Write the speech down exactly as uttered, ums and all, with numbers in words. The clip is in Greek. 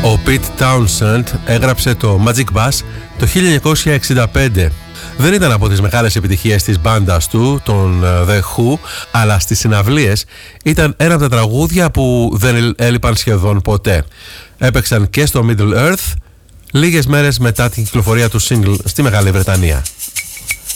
Ο Pete Townshend έγραψε το Magic Bus το χίλια εννιακόσια εξήντα πέντε. Δεν ήταν από τις μεγάλες επιτυχίες της μπάντας του, των The Who, αλλά στις συναυλίες ήταν ένα από τα τραγούδια που δεν έλειπαν σχεδόν ποτέ. Έπαιξαν και στο Middle Earth λίγες μέρες μετά την κυκλοφορία του single στη Μεγάλη Βρετανία.